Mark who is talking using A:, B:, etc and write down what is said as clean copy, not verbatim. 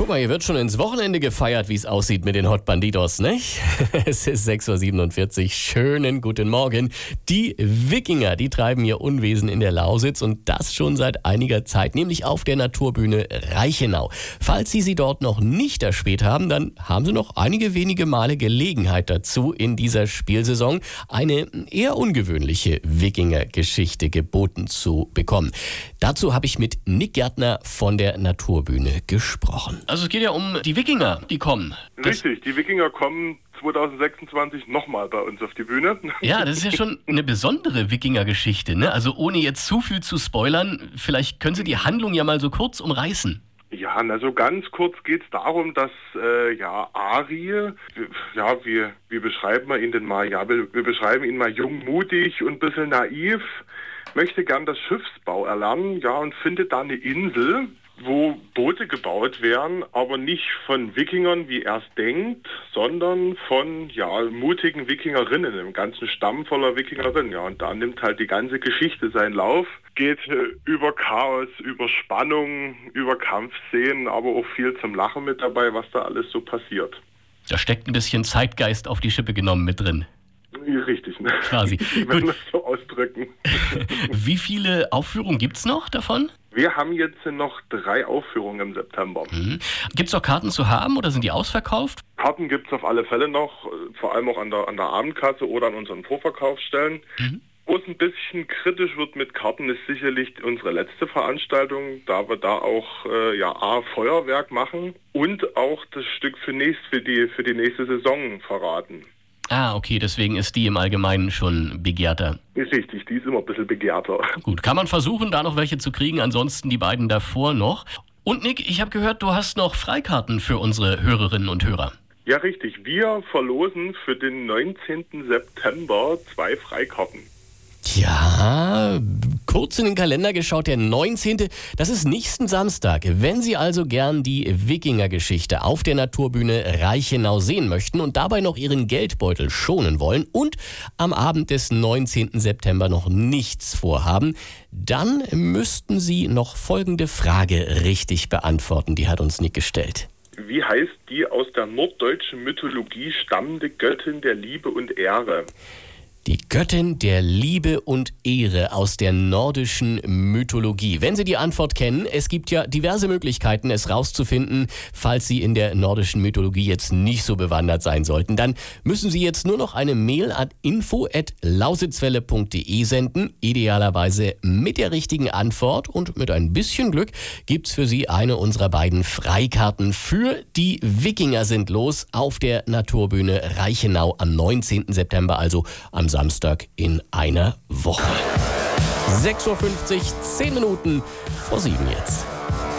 A: Guck mal, hier wird schon ins Wochenende gefeiert, wie es aussieht mit den Hot Bandidos, nicht? Es ist 6.47 Uhr. Schönen guten Morgen. Die Wikinger, die treiben ihr Unwesen in der Lausitz und das schon seit einiger Zeit, nämlich auf der Naturbühne Reichenau. Falls Sie sie dort noch nicht erspäht haben, dann haben Sie noch einige wenige Male Gelegenheit dazu, in dieser Spielsaison eine eher ungewöhnliche Wikinger-Geschichte geboten zu bekommen. Dazu habe ich mit Nick Gärtner von der Naturbühne gesprochen. Also es geht ja um die Wikinger, die kommen.
B: Richtig, die Wikinger kommen 2026 nochmal bei uns auf die Bühne.
A: Ja, das ist ja schon eine besondere Wikinger-Geschichte, ne? Also ohne jetzt zu viel zu spoilern, vielleicht können Sie die Handlung ja mal so kurz umreißen.
B: Ja, so ganz kurz geht es darum, dass Ari, wie beschreiben wir ihn denn mal? Ja, wir beschreiben ihn mal jung, mutig und ein bisschen naiv, möchte gern das Schiffsbau erlernen, ja, und findet da eine Insel, wo Boote gebaut werden, aber nicht von Wikingern, wie er es denkt, sondern von mutigen Wikingerinnen, einem ganzen Stamm voller Wikingerinnen. Ja, und da nimmt halt die ganze Geschichte seinen Lauf. Geht über Chaos, über Spannung, über Kampfszenen, aber auch viel zum Lachen mit dabei, was da alles so passiert.
A: Da steckt ein bisschen Zeitgeist auf die Schippe genommen mit drin.
B: Richtig, ne?
A: Quasi.
B: Wenn wir es so ausdrücken.
A: Wie viele Aufführungen gibt's noch davon?
B: Wir haben jetzt noch 3 Aufführungen im September.
A: Gibt's auch Karten zu haben oder sind die ausverkauft?
B: Karten gibt's auf alle Fälle noch, vor allem auch an der Abendkasse oder an unseren Vorverkaufsstellen. Wo es ein bisschen kritisch wird mit Karten, ist sicherlich unsere letzte Veranstaltung, da wir da auch Feuerwerk machen und auch das Stück für die nächste Saison verraten.
A: Ah, okay, deswegen ist die im Allgemeinen schon begehrter.
B: Ist richtig, die ist immer ein bisschen begehrter.
A: Gut, kann man versuchen, da noch welche zu kriegen, ansonsten die beiden davor noch. Und Nick, ich habe gehört, du hast noch Freikarten für unsere Hörerinnen und Hörer.
B: Ja, richtig, wir verlosen für den 19. September 2 Freikarten.
A: Ja, kurz in den Kalender geschaut, der 19. Das ist nächsten Samstag. Wenn Sie also gern die Wikinger-Geschichte auf der Naturbühne Reichenau sehen möchten und dabei noch Ihren Geldbeutel schonen wollen und am Abend des 19. September noch nichts vorhaben, dann müssten Sie noch folgende Frage richtig beantworten. Die hat uns Nick gestellt.
B: Wie heißt die aus der norddeutschen Mythologie stammende Göttin der Liebe und Ehre?
A: Die Göttin der Liebe und Ehre aus der nordischen Mythologie. Wenn Sie die Antwort kennen, es gibt ja diverse Möglichkeiten, es rauszufinden, falls Sie in der nordischen Mythologie jetzt nicht so bewandert sein sollten. Dann müssen Sie jetzt nur noch eine Mail an info@lausitzwelle.de senden, idealerweise mit der richtigen Antwort und mit ein bisschen Glück gibt's für Sie eine unserer beiden Freikarten für die Wikinger sind los auf der Naturbühne Reichenau am 19. September, also am Samstag in einer Woche. 6.50 Uhr, 10 Minuten vor 7 jetzt.